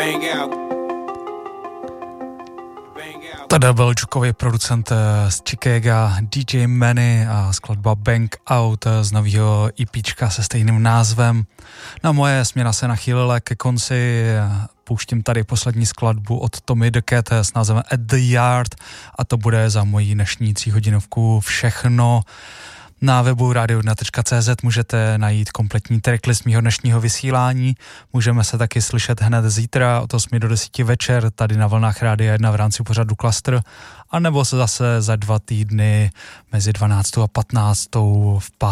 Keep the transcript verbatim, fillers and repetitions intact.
Tady byl Jukový producent z Chicaga D J Manny a skladba Bang Out z nového EPčka se stejným názvem. Na moje směna se nachýlila ke konci, pouštím tady poslední skladbu od Tommy the Cat s názvem At the Yard a to bude za moji dnešní tříhodinovku všechno. Na webu radio jedna tečka cé zet můžete najít kompletní tracklist mýho dnešního vysílání. Můžeme se taky slyšet hned zítra od osmi do deseti večer tady na vlnách Rádia jedna v rámci pořadu Cluster, anebo se zase za dva týdny mezi dvanáctou a patnáctou v pátek